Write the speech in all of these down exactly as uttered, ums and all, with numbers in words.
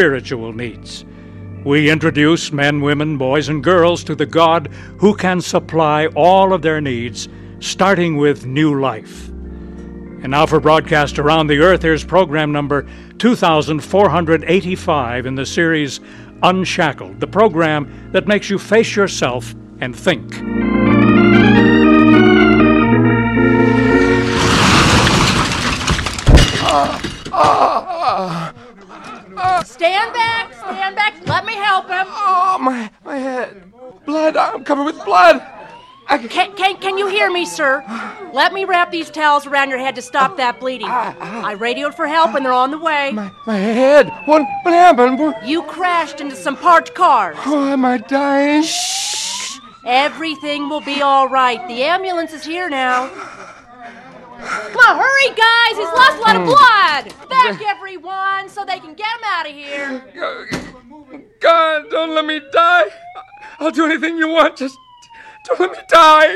spiritual needs. We introduce men, women, boys, and girls to the God who can supply all of their needs, starting with new life. And now for broadcast around the earth, here's program number two thousand four hundred eighty-five in the series Unshackled, the program that makes you face yourself and think. Stand back, stand back, let me help him. Oh, my, my head. Blood, I'm covered with blood. I can, can, can you hear me, sir? Let me wrap these towels around your head to stop that bleeding. I radioed for help and they're on the way. My, my head, what, what happened? You crashed into some parked cars. Oh, am I dying? Shh. Everything will be all right. The ambulance is here now. Come on, hurry, guys! He's lost a lot of blood! Back, everyone, so they can get him out of here. God, don't let me die. I'll do anything you want. Just don't let me die.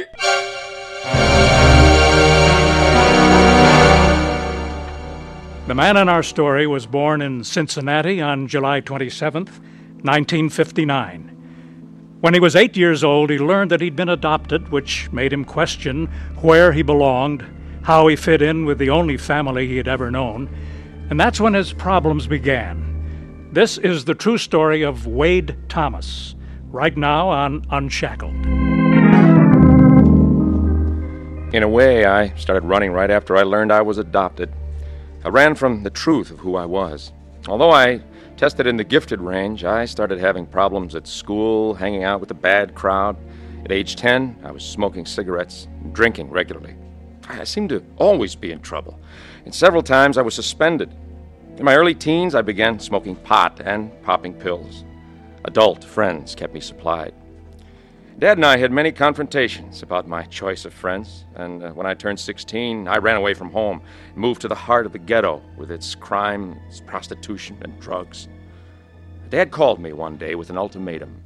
The man in our story was born in Cincinnati on July twenty-seventh, nineteen fifty-nine. When he was eight years old, he learned that he'd been adopted, which made him question where he belonged, how he fit in with the only family he had ever known, and that's when his problems began. This is the true story of Wade Thomas, right now on Unshackled. In a way, I started running right after I learned I was adopted. I ran from the truth of who I was. Although I tested in the gifted range, I started having problems at school, hanging out with a bad crowd. At age ten, I was smoking cigarettes and drinking regularly. I seemed to always be in trouble, and several times I was suspended. In my early teens, I began smoking pot and popping pills. Adult friends kept me supplied. Dad and I had many confrontations about my choice of friends, and uh, when I turned sixteen, I ran away from home and moved to the heart of the ghetto with its crime, its prostitution, and drugs. Dad called me one day with an ultimatum.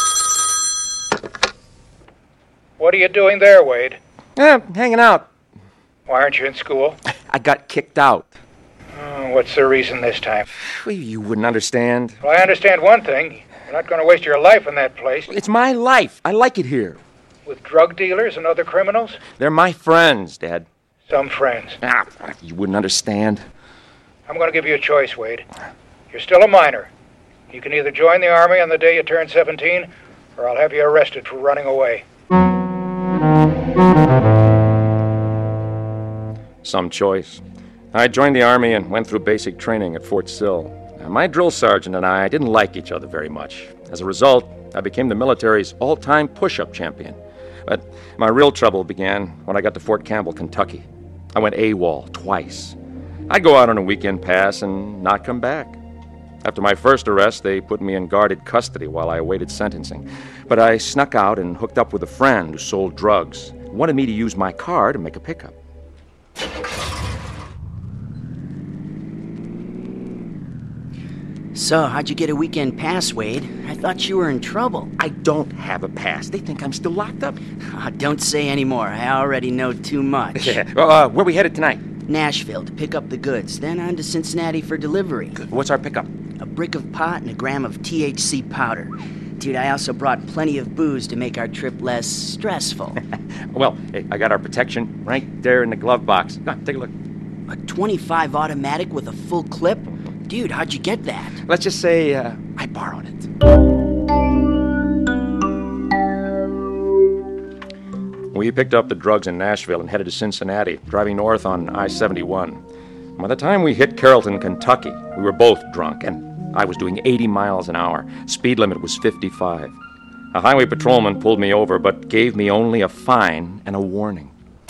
What are you doing there, Wade? Yeah, hanging out. Why aren't you in school? I got kicked out. Oh, what's the reason this time? Well, you wouldn't understand. Well, I understand one thing. You're not going to waste your life in that place. It's my life. I like it here. With drug dealers and other criminals? They're my friends, Dad. Some friends. Ah, you wouldn't understand. I'm going to give you a choice, Wade. You're still a minor. You can either join the Army on the day you turn seventeen, or I'll have you arrested for running away. Some choice. I joined the Army and went through basic training at Fort Sill. Now, my drill sergeant and I didn't like each other very much. As a result, I became the military's all-time push-up champion. But my real trouble began when I got to Fort Campbell, Kentucky. I went AWOL twice. I'd go out on a weekend pass and not come back. After my first arrest, they put me in guarded custody while I awaited sentencing. But I snuck out and hooked up with a friend who sold drugs. He wanted me to use my car to make a pickup. So, how'd you get a weekend pass, Wade? I thought you were in trouble. I don't have a pass. They think I'm still locked up. Oh, don't say any more. I already know too much. Yeah. Uh, where we headed tonight? Nashville to pick up the goods, then on to Cincinnati for delivery. Good. What's our pickup? A brick of pot and a gram of T H C powder. Dude, I also brought plenty of booze to make our trip less stressful. Well, hey, I got our protection right there in the glove box. Come on, take a look. A twenty-five automatic with a full clip? Dude, how'd you get that? Let's just say uh, I borrowed it. We picked up the drugs in Nashville and headed to Cincinnati, driving north on I seventy-one. By the time we hit Carrollton, Kentucky, we were both drunk, and I was doing eighty miles an hour. Speed limit was fifty-five. A highway patrolman pulled me over, but gave me only a fine and a warning.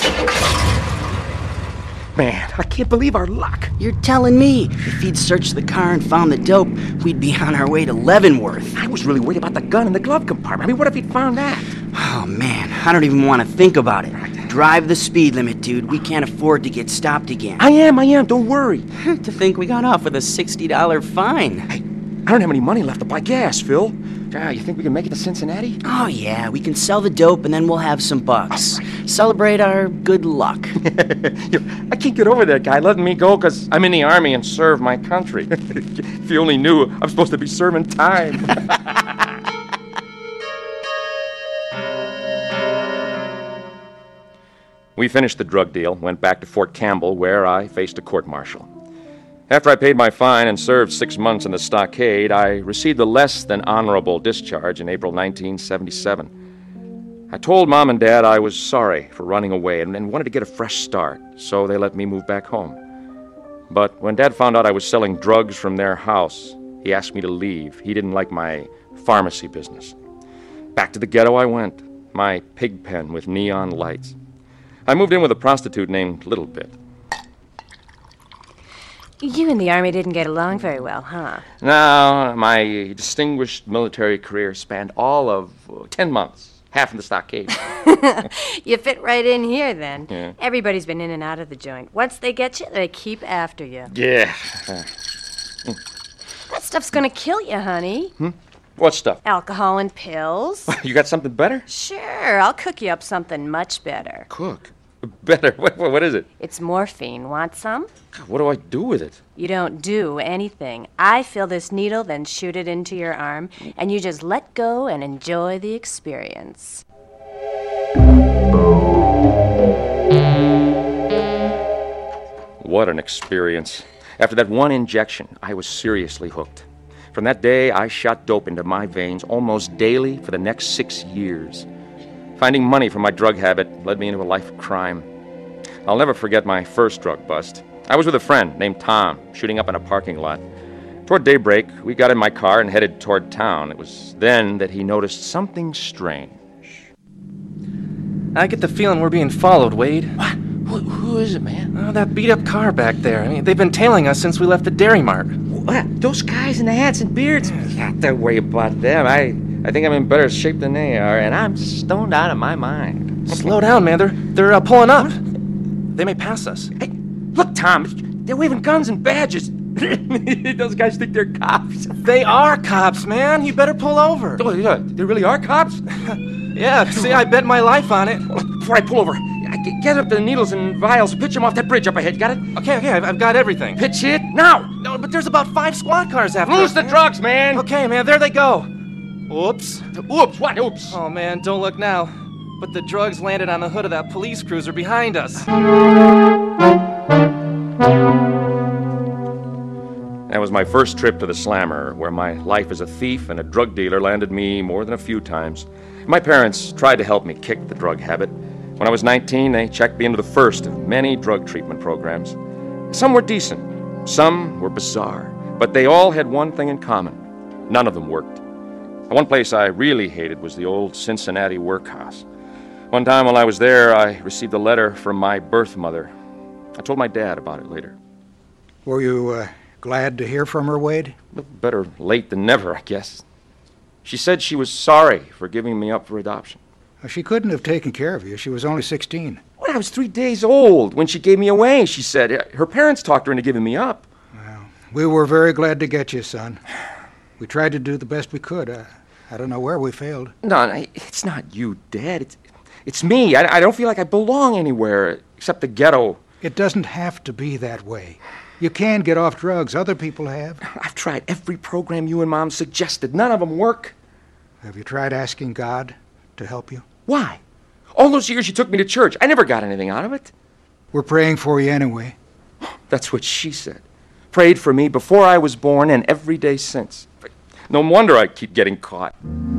Man, I can't believe our luck. You're telling me if he'd searched the car and found the dope, we'd be on our way to Leavenworth. I was really worried about the gun in the glove compartment. I mean, what if he'd found that? Oh, man, I don't even want to think about it. Drive the speed limit, dude. We can't afford to get stopped again. I am, I am. Don't worry. To think we got off with a sixty dollars fine. Hey, I don't have any money left to buy gas, Phil. Ah, you think we can make it to Cincinnati? Oh, yeah, we can sell the dope and then we'll have some bucks. Celebrate our good luck. You know, I can't get over that guy letting me go because I'm in the Army and serve my country. If you only knew, I'm supposed to be serving time. We finished the drug deal, went back to Fort Campbell, where I faced a court-martial. After I paid my fine and served six months in the stockade, I received a less than honorable discharge in April nineteen seventy-seven. I told Mom and Dad I was sorry for running away and, and wanted to get a fresh start, so they let me move back home. But when Dad found out I was selling drugs from their house, he asked me to leave. He didn't like my pharmacy business. Back to the ghetto I went, my pig pen with neon lights. I moved in with a prostitute named Little Bit. You and the Army didn't get along very well, huh? No, my distinguished military career spanned all of uh, ten months, half in the stockade. You fit right in here, then. Yeah. Everybody's been in and out of the joint. Once they get you, they keep after you. Yeah. That stuff's gonna kill you, honey. Hmm? What stuff? Alcohol and pills. You got something better? Sure, I'll cook you up something much better. Cook? Better? What, what is it? It's morphine. Want some? God, what do I do with it? You don't do anything. I fill this needle, then shoot it into your arm, and you just let go and enjoy the experience. What an experience. After that one injection, I was seriously hooked. From that day, I shot dope into my veins almost daily for the next six years. Finding money for my drug habit led me into a life of crime. I'll never forget my first drug bust. I was with a friend named Tom, shooting up in a parking lot. Toward daybreak, we got in my car and headed toward town. It was then that he noticed something strange. I get the feeling we're being followed, Wade. What? Who, who is it, man? Oh, that beat-up car back there. I mean, they've been tailing us since we left the Dairy Mart. What? Those guys in the hats and beards? Yeah, don't worry about them. I, I think I'm in better shape than they are, and I'm stoned out of my mind. Slow down, man. They're, they're uh, pulling up. They may pass us. Hey, look, Tom. They're waving guns and badges. Those guys think they're cops. They are cops, man. You better pull over. Oh, yeah. They really are cops? Yeah, see, I bet my life on it. Before I pull over, get up the needles and vials, pitch them off that bridge up ahead. Got it? Okay, okay, I've, I've got everything. Pitch it now. No, but there's about five squad cars after Lose us, the man. drugs, man. Okay, man, there they go. Oops. Oops, what? Oops. Oh, man, don't look now. But the drugs landed on the hood of that police cruiser behind us. That was my first trip to the Slammer, where my life as a thief and a drug dealer landed me more than a few times. My parents tried to help me kick the drug habit. When I was nineteen, they checked me into the first of many drug treatment programs. Some were decent, some were bizarre, but they all had one thing in common. None of them worked. One place I really hated was the old Cincinnati workhouse. One time while I was there, I received a letter from my birth mother. I told my dad about it later. Were you uh, glad to hear from her, Wade? Better late than never, I guess. She said she was sorry for giving me up for adoption. She couldn't have taken care of you. She was only sixteen. Well, I was three days old when she gave me away, she said. Her parents talked her into giving me up. Well, we were very glad to get you, son. We tried to do the best we could. Uh, I don't know where we failed. No, no, it's not you, Dad. It's, it's me. I, I don't feel like I belong anywhere except the ghetto. It doesn't have to be that way. You can get off drugs. Other people have. I've tried every program you and Mom suggested. None of them work. Have you tried asking God to help you? Why? All those years you took me to church, I never got anything out of it. We're praying for you anyway. That's what she said. Prayed for me before I was born and every day since. No wonder I keep getting caught.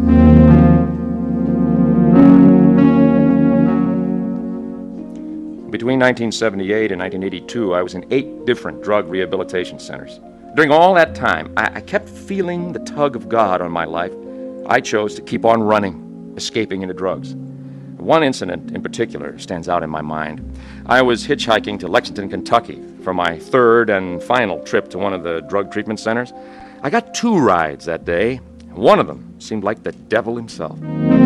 Between nineteen seventy-eight and nineteen eighty-two, I was in eight different drug rehabilitation centers. During all that time, I, I kept feeling the tug of God on my life. I chose to keep on running, escaping into drugs. One incident in particular stands out in my mind. I was hitchhiking to Lexington, Kentucky for my third and final trip to one of the drug treatment centers. I got two rides that day. One of them seemed like the devil himself.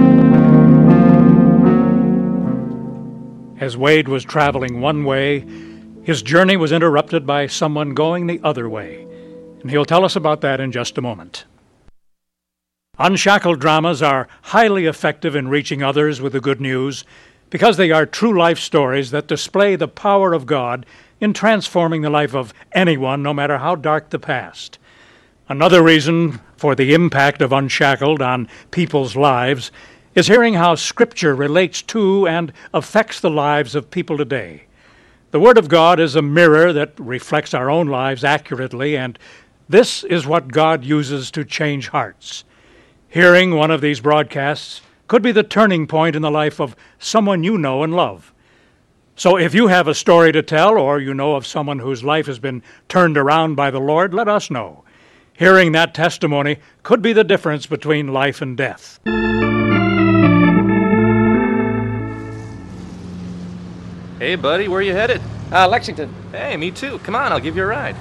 As Wade was traveling one way, his journey was interrupted by someone going the other way. And he'll tell us about that in just a moment. Unshackled dramas are highly effective in reaching others with the good news because they are true life stories that display the power of God in transforming the life of anyone, no matter how dark the past. Another reason for the impact of Unshackled on people's lives is hearing how Scripture relates to and affects the lives of people today. The Word of God is a mirror that reflects our own lives accurately, and this is what God uses to change hearts. Hearing one of these broadcasts could be the turning point in the life of someone you know and love. So if you have a story to tell, or you know of someone whose life has been turned around by the Lord, let us know. Hearing that testimony could be the difference between life and death. Hey, buddy, where are you headed? Uh, Lexington. Hey, me too. Come on, I'll give you a ride.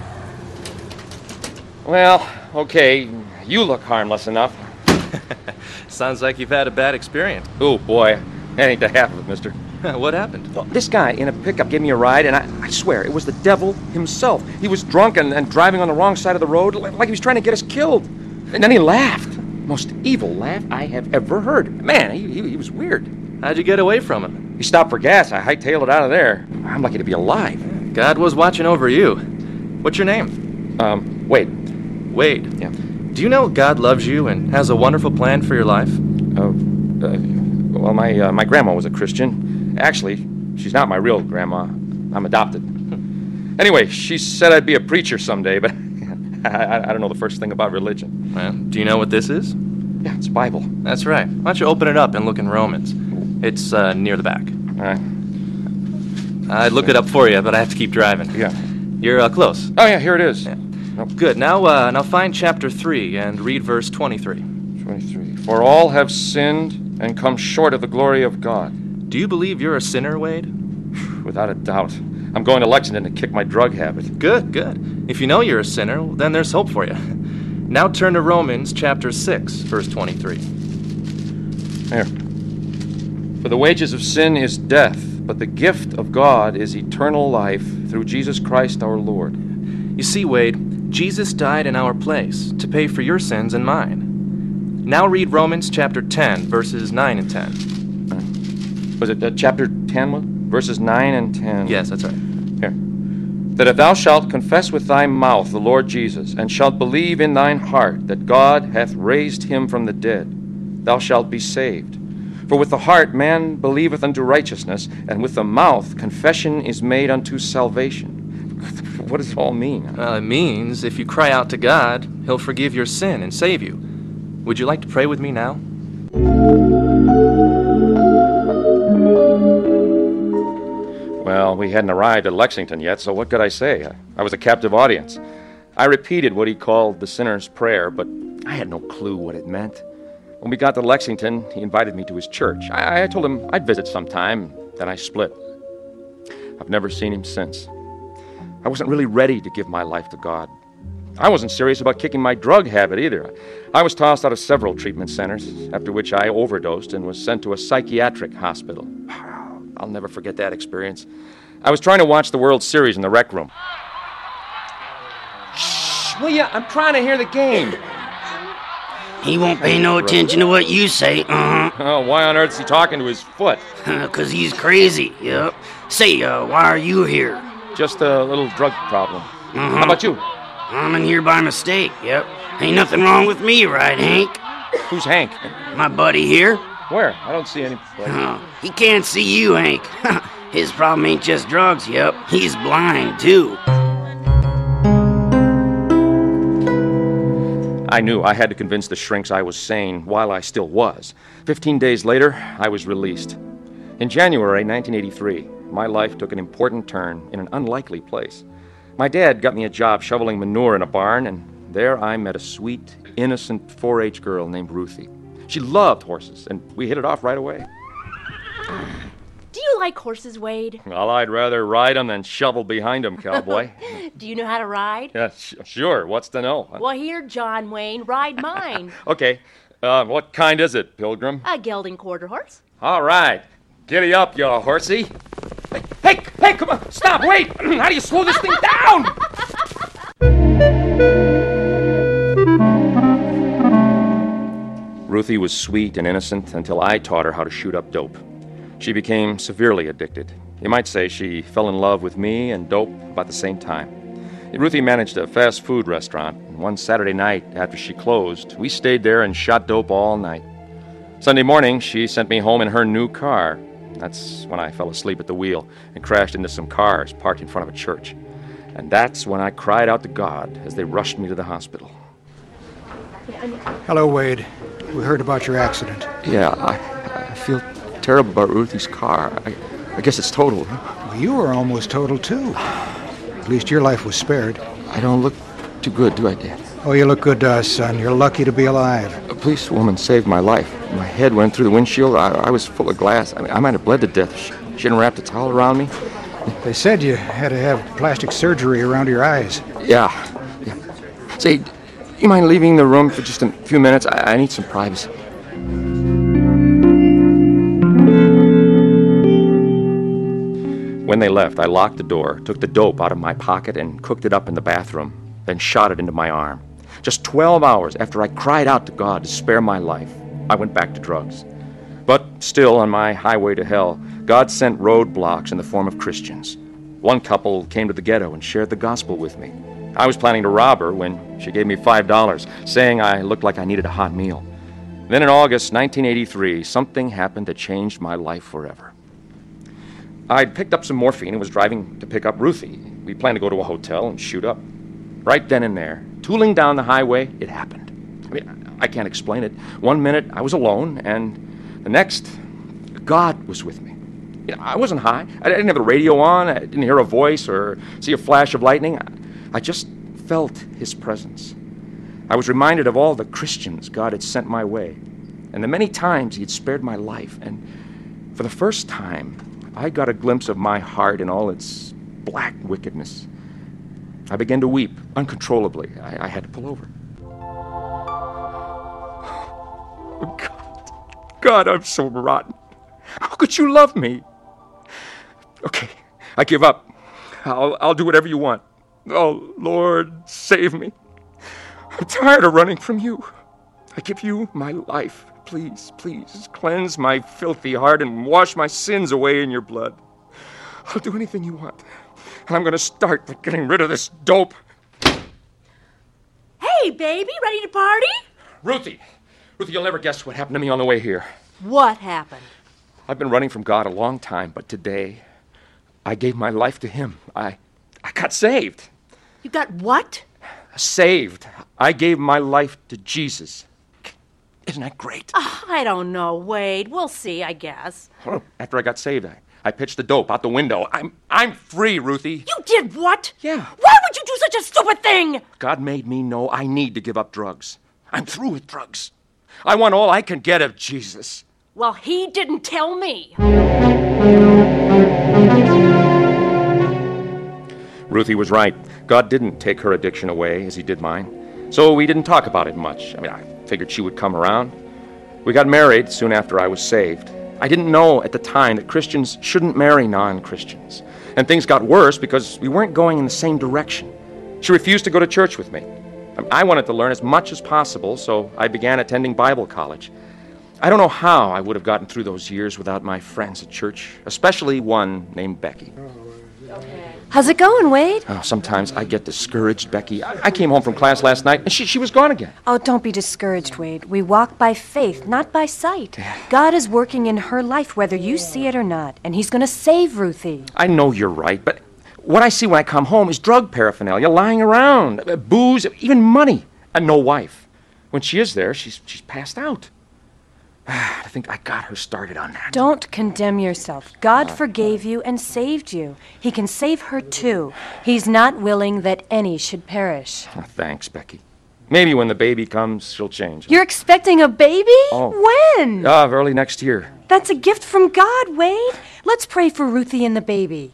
Well, okay, you look harmless enough. Sounds like you've had a bad experience. Oh, boy, that ain't the half of it, mister. What happened? Well, this guy in a pickup gave me a ride, and I, I swear, it was the devil himself. He was drunk and, and driving on the wrong side of the road, like he was trying to get us killed. And then he laughed. Most evil laugh I have ever heard. Man, he, he, he was weird. How'd you get away from him? He stopped for gas. I hightailed it out of there. I'm lucky to be alive. God was watching over you. What's your name? Um, Wade. Wade. Yeah. Do you know God loves you and has a wonderful plan for your life? Oh, uh, well, my uh, my grandma was a Christian. Actually, she's not my real grandma. I'm adopted. Anyway, she said I'd be a preacher someday, but I, I don't know the first thing about religion. Well, do you know what this is? Yeah, it's Bible. That's right. Why don't you open it up and look in Romans? It's uh, near the back. All right. I'd look it up for you, but I have to keep driving. Yeah. You're uh, close. Oh, yeah, here it is. Yeah. Good. Now, uh, now find chapter three and read verse twenty-three. twenty-three. For all have sinned and come short of the glory of God. Do you believe you're a sinner, Wade? Without a doubt. I'm going to Lexington to kick my drug habit. Good, good. If you know you're a sinner, then there's hope for you. Now turn to Romans chapter six, verse twenty-three. There. For the wages of sin is death, but the gift of God is eternal life through Jesus Christ our Lord. You see, Wade, Jesus died in our place to pay for your sins and mine. Now read Romans chapter ten, verses nine and ten. Was it uh, chapter ten, verses nine and ten? Yes, that's right. Here. That if thou shalt confess with thy mouth the Lord Jesus, and shalt believe in thine heart that God hath raised him from the dead, thou shalt be saved. For with the heart man believeth unto righteousness, and with the mouth confession is made unto salvation. What does it all mean? Well, it means if you cry out to God, he'll forgive your sin and save you. Would you like to pray with me now? Well, we hadn't arrived at Lexington yet, so what could I say? I, I was a captive audience. I repeated what he called the sinner's prayer, but I had no clue what it meant. When we got to Lexington, he invited me to his church. I, I told him I'd visit sometime, then I split. I've never seen him since. I wasn't really ready to give my life to God. I wasn't serious about kicking my drug habit either. I was tossed out of several treatment centers, after which I overdosed and was sent to a psychiatric hospital. I'll never forget that experience. I was trying to watch the World Series in the rec room. Shh, will ya? I'm trying to hear the game. He won't pay no attention to what you say, uh-huh. Oh, why on earth is he talking to his foot? Because he's crazy, yep. Say, uh, why are you here? Just a little drug problem. Uh-huh. How about you? I'm in here by mistake, yep. Ain't nothing wrong with me, right, Hank? Who's Hank? My buddy here. Where? I don't see any. Oh, he can't see you, Hank. His problem ain't just drugs, yep. He's blind, too. I knew I had to convince the shrinks I was sane while I still was. Fifteen days later, I was released. In January nineteen eighty-three, my life took an important turn in an unlikely place. My dad got me a job shoveling manure in a barn, and there I met a sweet, innocent four H girl named Ruthie. She loved horses, and we hit it off right away. Do you like horses, Wade? Well, I'd rather ride them than shovel behind them, cowboy. Do you know how to ride? Yeah, sh- sure. What's to know? Well, here, John Wayne, ride mine. Okay. Uh, what kind is it, Pilgrim? A gelding quarter horse. All right. Giddy up, you horsey. Hey, hey, hey, come on. Stop, wait. How do you slow this thing down? Ruthie was sweet and innocent until I taught her how to shoot up dope. She became severely addicted. You might say she fell in love with me and dope about the same time. Ruthie managed a fast food restaurant, and one Saturday night after she closed, we stayed there and shot dope all night. Sunday morning, she sent me home in her new car. That's when I fell asleep at the wheel and crashed into some cars parked in front of a church. And that's when I cried out to God as they rushed me to the hospital. Hello, Wade. We heard about your accident. Yeah, I, I feel terrible about Ruthie's car. I, I guess it's totaled. Well, you were almost totaled, too. At least your life was spared. I don't look too good, do I, Dad? Oh, you look good to us, son. You're lucky to be alive. A police woman saved my life. My head went through the windshield. I, I was full of glass. I mean, I might have bled to death. She, she hadn't wrapped a towel around me. They said you had to have plastic surgery around your eyes. Yeah. yeah. Say, you mind leaving the room for just a few minutes? I, I need some privacy. When they left, I locked the door, took the dope out of my pocket, and cooked it up in the bathroom, then shot it into my arm. Just twelve hours after I cried out to God to spare my life, I went back to drugs. But still, on my highway to hell, God sent roadblocks in the form of Christians. One couple came to the ghetto and shared the gospel with me. I was planning to rob her when she gave me five dollars, saying I looked like I needed a hot meal. Then in August nineteen eighty-three, something happened that changed my life forever. I'd picked up some morphine and was driving to pick up Ruthie. We planned to go to a hotel and shoot up. Right then and there, tooling down the highway, it happened. I mean, I can't explain it. One minute, I was alone, and the next, God was with me. You know, I wasn't high. I didn't have the radio on. I didn't hear a voice or see a flash of lightning. I just felt His presence. I was reminded of all the Christians God had sent my way, and the many times He had spared my life. And for the first time, I got a glimpse of my heart in all its black wickedness. I began to weep uncontrollably. I, I had to pull over. Oh, God. God, I'm so rotten. How could you love me? Okay, I give up. I'll, I'll do whatever you want. Oh, Lord, save me. I'm tired of running from you. I give you my life. Please, please, cleanse my filthy heart and wash my sins away in your blood. I'll do anything you want. And I'm going to start by getting rid of this dope. Hey, baby, ready to party? Ruthie! Ruthie, you'll never guess what happened to me on the way here. What happened? I've been running from God a long time, but today, I gave my life to Him. I, I got saved. You got what? Saved. I gave my life to Jesus. Isn't that great? Oh, I don't know, Wade. We'll see, I guess. Well, after I got saved, I, I pitched the dope out the window. I'm I'm free, Ruthie. You did what? Yeah. Why would you do such a stupid thing? God made me know I need to give up drugs. I'm through with drugs. I want all I can get of Jesus. Well, He didn't tell me. Ruthie was right. God didn't take her addiction away as He did mine. So we didn't talk about it much. I mean, I figured she would come around. We got married soon after I was saved. I didn't know at the time that Christians shouldn't marry non-Christians. And things got worse because we weren't going in the same direction. She refused to go to church with me. I wanted to learn as much as possible, so I began attending Bible college. I don't know how I would have gotten through those years without my friends at church, especially one named Becky. How's it going, Wade? Oh, sometimes I get discouraged, Becky. I, I came home from class last night, and she, she was gone again. Oh, don't be discouraged, Wade. We walk by faith, not by sight. God is working in her life, whether you see it or not, and He's going to save Ruthie. I know you're right, but what I see when I come home is drug paraphernalia lying around, uh, booze, even money, and no wife. When she is there, she's she's passed out. I think I got her started on that. Don't condemn yourself. God forgave you and saved you. He can save her too. He's not willing that any should perish. Oh, thanks, Becky. Maybe when the baby comes, she'll change. You're expecting a baby? Oh. When? Uh, early next year. That's a gift from God, Wade. Let's pray for Ruthie and the baby.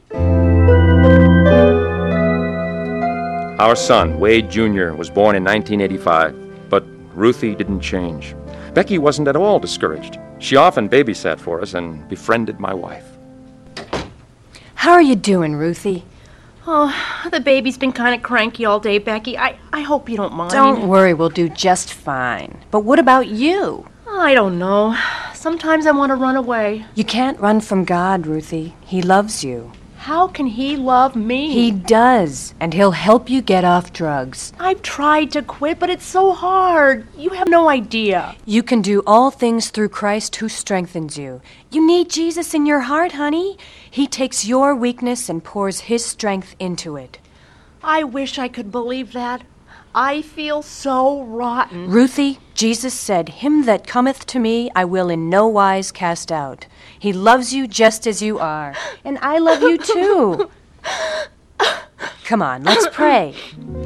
Our son, Wade Junior, was born in nineteen eighty-five, but Ruthie didn't change. Becky wasn't at all discouraged. She often babysat for us and befriended my wife. How are you doing, Ruthie? Oh, the baby's been kind of cranky all day, Becky. I, I hope you don't mind. Don't worry, we'll do just fine. But what about you? I don't know. Sometimes I want to run away. You can't run from God, Ruthie. He loves you. How can he love me? He does, and he'll help you get off drugs. I've tried to quit, but it's so hard. You have no idea. You can do all things through Christ who strengthens you. You need Jesus in your heart, honey. He takes your weakness and pours his strength into it. I wish I could believe that. I feel so rotten. Ruthie, Jesus said, "Him that cometh to me I will in no wise cast out." He loves you just as you are. And I love you too. Come on, let's pray.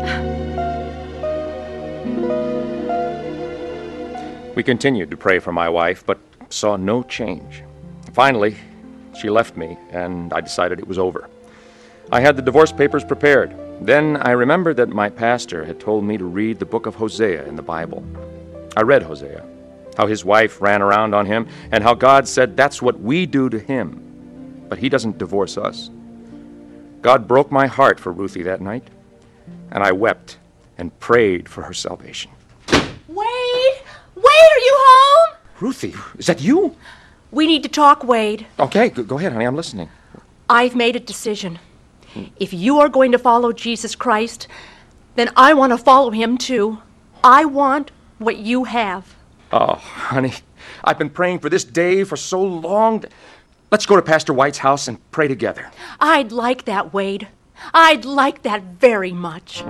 We continued to pray for my wife, but saw no change. Finally, she left me, and I decided it was over. I had the divorce papers prepared. Then I remembered that my pastor had told me to read the book of Hosea in the Bible. I read Hosea, how his wife ran around on him, and how God said that's what we do to him, but he doesn't divorce us. God broke my heart for Ruthie that night, and I wept and prayed for her salvation. Wade! Wade, are you home? Ruthie, is that you? We need to talk, Wade. Okay, go, go ahead, honey, I'm listening. I've made a decision. If you are going to follow Jesus Christ, then I want to follow him too. I want what you have. Oh, honey, I've been praying for this day for so long. Let's go to Pastor White's house and pray together. I'd like that, Wade. I'd like that very much.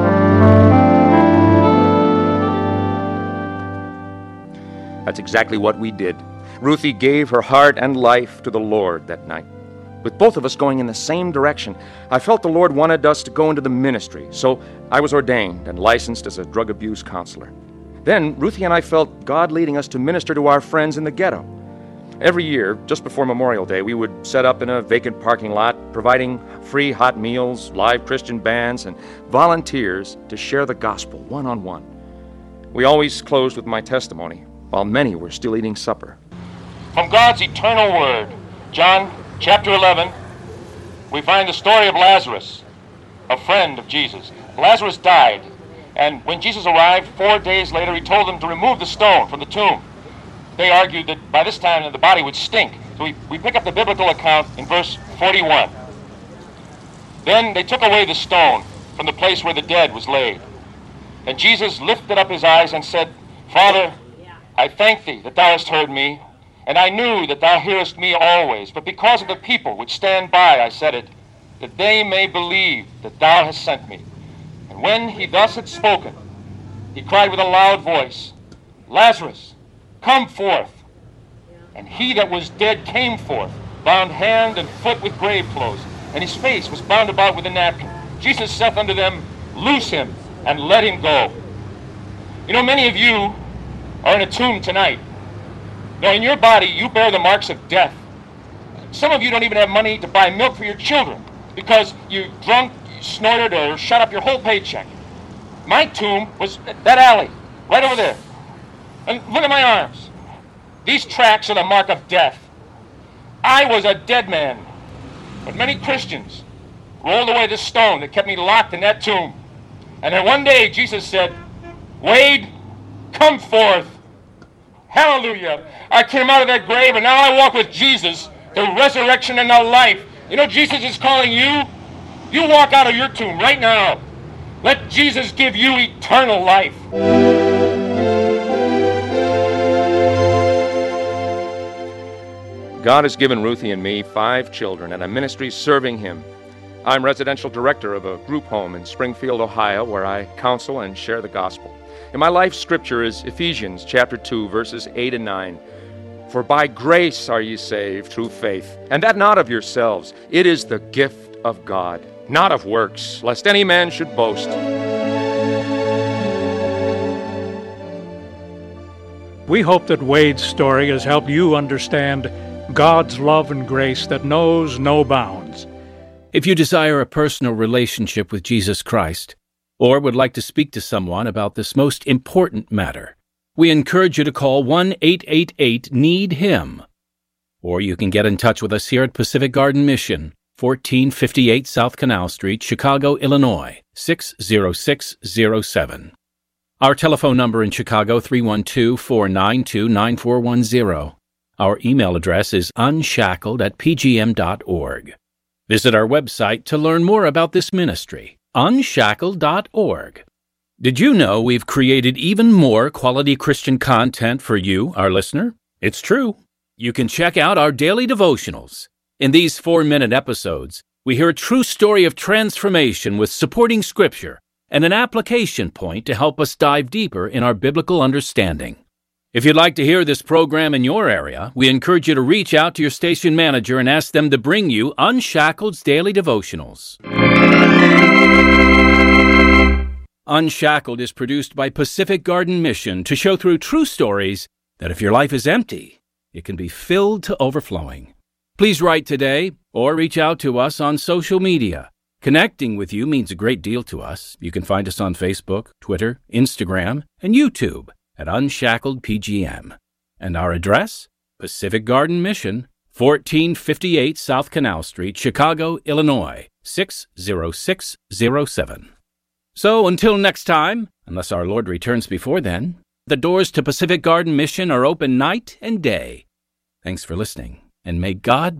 That's exactly what we did. Ruthie gave her heart and life to the Lord that night. With both of us going in the same direction, I felt the Lord wanted us to go into the ministry, so I was ordained and licensed as a drug abuse counselor. Then, Ruthie and I felt God leading us to minister to our friends in the ghetto. Every year, just before Memorial Day, we would set up in a vacant parking lot, providing free hot meals, live Christian bands, and volunteers to share the gospel one-on-one. We always closed with my testimony, while many were still eating supper. From God's eternal word, John chapter eleven, we find the story of Lazarus, a friend of Jesus. Lazarus died, and when Jesus arrived four days later, he told them to remove the stone from the tomb. They argued that by this time the body would stink. So we, we pick up the biblical account in verse forty-one. Then they took away the stone from the place where the dead was laid. And Jesus lifted up his eyes and said, Father, I thank thee that thou hast heard me, and I knew that thou hearest me always. But because of the people which stand by, I said it, that they may believe that thou hast sent me. And when he thus had spoken, he cried with a loud voice, Lazarus, come forth. And he that was dead came forth, bound hand and foot with grave clothes, and his face was bound about with a napkin. Jesus saith unto them, Loose him, and let him go. You know, many of you are in a tomb tonight. Now, in your body, you bear the marks of death. Some of you don't even have money to buy milk for your children because you drunk, you snorted, or shut up your whole paycheck. My tomb was that alley, right over there. And look at my arms. These tracks are the mark of death. I was a dead man. But many Christians rolled away the stone that kept me locked in that tomb. And then one day, Jesus said, Wade, come forth. Hallelujah. I came out of that grave, and now I walk with Jesus, the resurrection and the life. You know, Jesus is calling you. You walk out of your tomb right now. Let Jesus give you eternal life. God has given Ruthie and me five children and a ministry serving him. I'm residential director of a group home in Springfield, Ohio, where I counsel and share the gospel. And my life scripture is Ephesians chapter two, verses eight and nine. For by grace are ye saved through faith, and that not of yourselves. It is the gift of God, not of works, lest any man should boast. We hope that Wade's story has helped you understand God's love and grace that knows no bounds. If you desire a personal relationship with Jesus Christ, or would like to speak to someone about this most important matter, we encourage you to call one eight eight eight need him. Or you can get in touch with us here at Pacific Garden Mission, fourteen fifty-eight South Canal Street, Chicago, Illinois, six zero six zero seven. Our telephone number in Chicago, three one two, four nine two, nine four one zero. Our email address is unshackled at p g m dot org. Visit our website to learn more about this ministry, unshackled dot org. Did you know we've created even more quality Christian content for you, our listener? It's true. You can check out our daily devotionals. In these four-minute episodes, we hear a true story of transformation with supporting scripture and an application point to help us dive deeper in our biblical understanding. If you'd like to hear this program in your area, we encourage you to reach out to your station manager and ask them to bring you Unshackled's Daily Devotionals. Unshackled is produced by Pacific Garden Mission to show through true stories that if your life is empty, it can be filled to overflowing. Please write today or reach out to us on social media. Connecting with you means a great deal to us. You can find us on Facebook, Twitter, Instagram, and YouTube at Unshackled P G M. And our address? Pacific Garden Mission, fourteen fifty-eight South Canal Street, Chicago, Illinois, six zero six zero seven. So until next time, unless our Lord returns before then, the doors to Pacific Garden Mission are open night and day. Thanks for listening, and may God